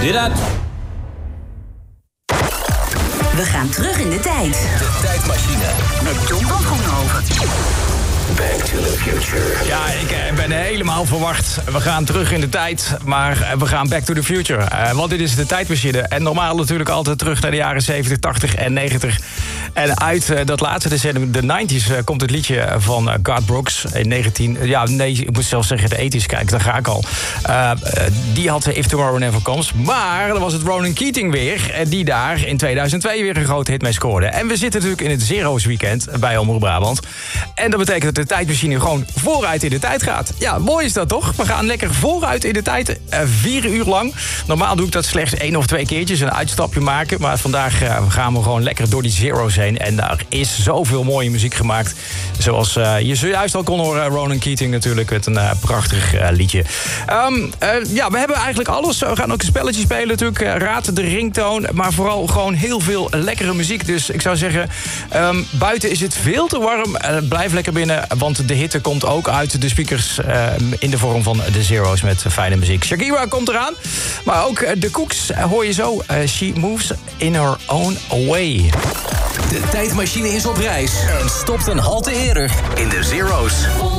Dit uit. We gaan terug in de tijd. De tijdmachine. Met John van Groenhoven. Back to the future. Ja, ik ben helemaal verwacht. We gaan terug in de tijd, maar we gaan back to the future. Want dit is de tijdmachine. En normaal natuurlijk altijd terug naar de jaren 70, 80 en 90. En uit dat laatste decennium, de 90s, komt het liedje van Garth Brooks in 19... Ja, nee, ik moet zelfs zeggen de 80s, kijk, daar ga ik al. Die had If Tomorrow Never Comes. Maar dan was het Ronan Keating weer, die daar in 2002 weer een grote hit mee scoorde. En we zitten natuurlijk in het Zero's weekend bij Omroep Brabant. En dat betekent dat de tijdmachine gewoon vooruit in de tijd gaat. Ja, mooi is dat toch? We gaan lekker vooruit in de tijd, 4 uur lang. Normaal doe ik dat slechts 1 of 2 keertjes, een uitstapje maken. Maar vandaag gaan we gewoon lekker door die Zero's heen. En daar is zoveel mooie muziek gemaakt. Zoals je zojuist al kon horen, Ronan Keating natuurlijk met een prachtig liedje. Ja, we hebben eigenlijk alles. We gaan ook een spelletje spelen natuurlijk. Raad de ringtoon. Maar vooral gewoon heel veel lekkere muziek. Dus ik zou zeggen, buiten is het veel te warm. Blijf lekker binnen, want de hitte komt ook uit de speakers in de vorm van de Zero's met fijne muziek. Shakira komt eraan. Maar ook de Cooks hoor je zo. She moves in her own way. De tijdmachine is op reis en stopt een halte eerder in de Zero's.